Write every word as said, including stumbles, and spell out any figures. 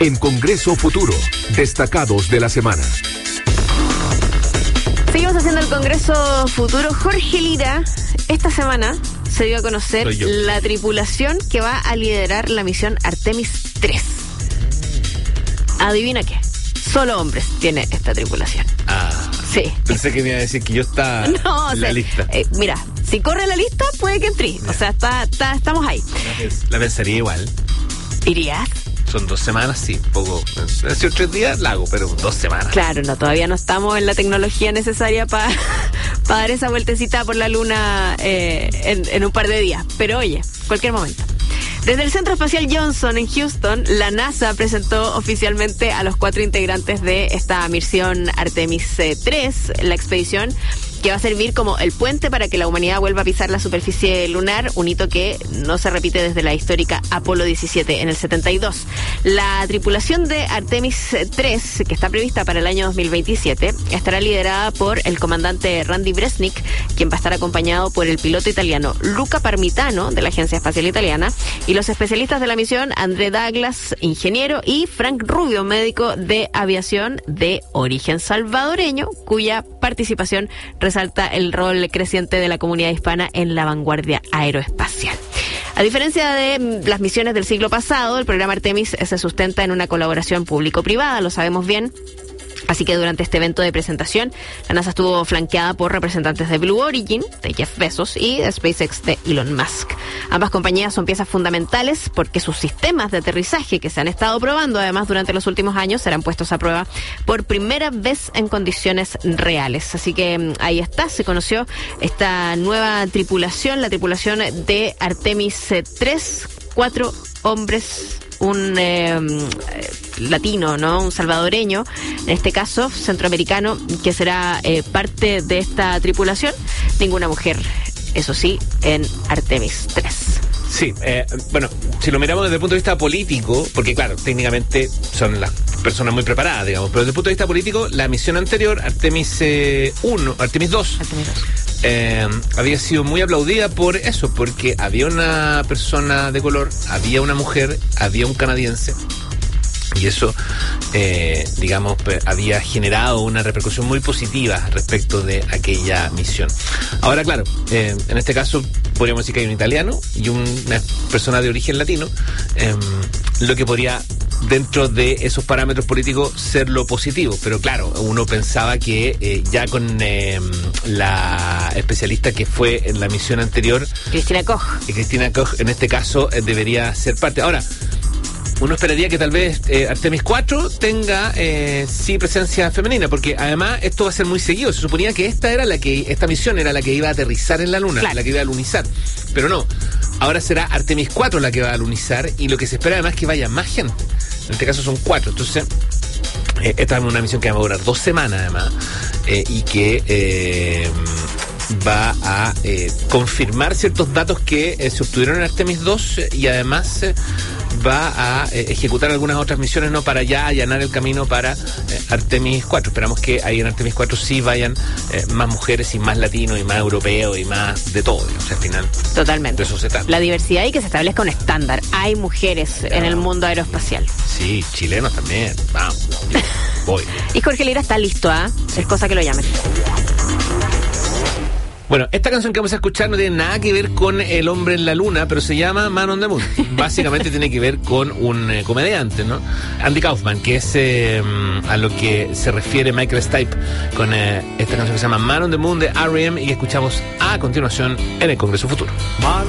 En Congreso Futuro, destacados de la semana. Seguimos haciendo el Congreso Futuro. Jorge Lira, esta semana se dio a conocer la tripulación que va a liderar la misión Artemis tres. ¿Adivina qué? Solo hombres tiene esta tripulación. Ah, sí. Pensé que me iba a decir que yo estaba no, en o la sea, lista. Eh, mira, si corre la lista, puede que entrí. O sea, está, está, estamos ahí. La pensaría igual. ¿Irías? Son dos semanas, sí, poco. Hace tres días la hago, pero dos semanas. Claro, no, todavía no estamos en la tecnología necesaria para pa dar esa vueltecita por la luna eh, en, en un par de días. Pero oye, cualquier momento. Desde el Centro Espacial Johnson en Houston, la NASA presentó oficialmente a los cuatro integrantes de esta misión Artemis tres, la expedición que va a servir como el puente para que la humanidad vuelva a pisar la superficie lunar, un hito que no se repite desde la histórica Apolo diecisiete en el setenta y dos. La tripulación de Artemis tres, que está prevista para el año dos mil veintisiete, estará liderada por el comandante Randy Bresnik, quien va a estar acompañado por el piloto italiano Luca Parmitano, de la Agencia Espacial Italiana, y los especialistas de la misión, André Douglas, ingeniero, y Frank Rubio, médico de aviación de origen salvadoreño, cuya participación resalta el rol creciente de la comunidad hispana en la vanguardia aeroespacial. A diferencia de las misiones del siglo pasado, el programa Artemis se sustenta en una colaboración público-privada, lo sabemos bien. Así que durante este evento de presentación, la NASA estuvo flanqueada por representantes de Blue Origin, de Jeff Bezos, y de SpaceX, de Elon Musk. Ambas compañías son piezas fundamentales porque sus sistemas de aterrizaje que se han estado probando, además, durante los últimos años, serán puestos a prueba por primera vez en condiciones reales. Así que ahí está, se conoció esta nueva tripulación, la tripulación de Artemis tres, cuatro hombres, un eh, latino, ¿no? Un salvadoreño, en este caso centroamericano, que será eh, parte de esta tripulación. Ninguna mujer, eso sí, en Artemis tres. Sí, eh, bueno, si lo miramos desde el punto de vista político, porque claro, técnicamente son las personas muy preparadas, digamos, pero desde el punto de vista político, la misión anterior, Artemis uno, Artemis dos, Artemis dos. Eh, había sido muy aplaudida por eso, porque había una persona de color, había una mujer, había un canadiense. Y eso, eh, digamos, había generado una repercusión muy positiva respecto de aquella misión. Ahora, claro, eh, en este caso podríamos decir que hay un italiano y una persona de origen latino, eh, lo que podría, dentro de esos parámetros políticos, ser lo positivo. Pero claro, uno pensaba que eh, ya con eh, la especialista que fue en la misión anterior, Cristina Koch. Y Cristina Koch, en este caso, eh, debería ser parte. Ahora, uno esperaría que tal vez eh, Artemis cuatro tenga eh, sí presencia femenina, porque además esto va a ser muy seguido. Se suponía que esta era la que esta misión era la que iba a aterrizar en la luna, claro, la que iba a lunizar, pero no. Ahora será Artemis cuatro la que va a lunizar, y lo que se espera además es que vaya más gente. En este caso son cuatro. Entonces eh, esta es una misión que va a durar dos semanas además, eh, y que eh, va a eh, confirmar ciertos datos que eh, se obtuvieron en Artemis dos, eh, y además eh, va a eh, ejecutar algunas otras misiones, no, para ya allanar el camino para eh, Artemis cuatro. Esperamos que ahí en Artemis cuatro sí vayan eh, más mujeres y más latinos y más europeos y más de todo, digamos, al final. Totalmente. De eso se trata. La diversidad y que se establezca un estándar. Hay mujeres Ya. en el mundo aeroespacial. Sí, chilenos también. Vamos, digo, voy. Y Jorge Lira está listo, ¿ah? ¿eh? Es cosa que lo llamen. Bueno, esta canción que vamos a escuchar no tiene nada que ver con El hombre en la luna, pero se llama Man on the Moon. Básicamente tiene que ver con un eh, comediante, ¿no? Andy Kaufman, que es eh, a lo que se refiere Michael Stipe con eh, esta canción que se llama Man on the Moon de R E M, y que escuchamos a continuación en el Congreso Futuro.